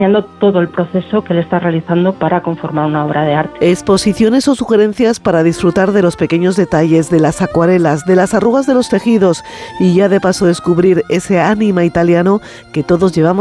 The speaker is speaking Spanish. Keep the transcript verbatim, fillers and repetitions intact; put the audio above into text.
todo el proceso que él está realizando para conformar una obra de arte. Exposiciones o sugerencias para disfrutar de los pequeños detalles, de las acuarelas, de las arrugas de los tejidos y ya de paso descubrir ese ánima italiano que todos llevamos